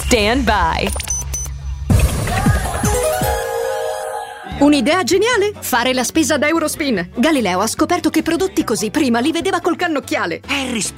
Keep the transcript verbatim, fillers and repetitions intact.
stand by. Un'idea geniale? Fare la spesa da Eurospin. Galileo ha scoperto che prodotti così prima li vedeva col cannocchiale. Harry,